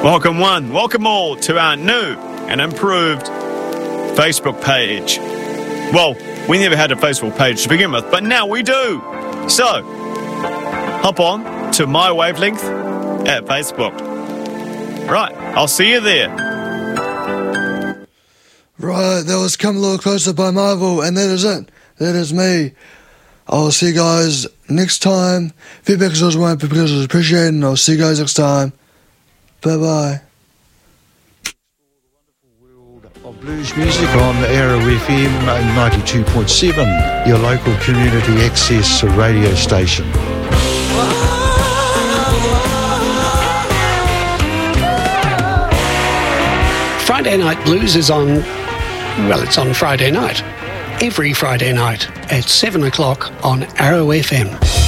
Welcome one, welcome all to our new and improved Facebook page. Well, we never had a Facebook page to begin with, but now we do. So, hop on to My Wavelength at Facebook. Right, I'll see you there. Right, that was Come a Little Closer by Marvel, and that is it. That is me. I'll see you guys next time. Feedback is always wanted, because it's appreciated, and I'll see you guys next time. Bye-bye. Of blues music on Arrow FM 92.7, your local community access radio station. Friday Night Blues is on, well, it's on Friday night. Every Friday night at 7 o'clock on Arrow FM.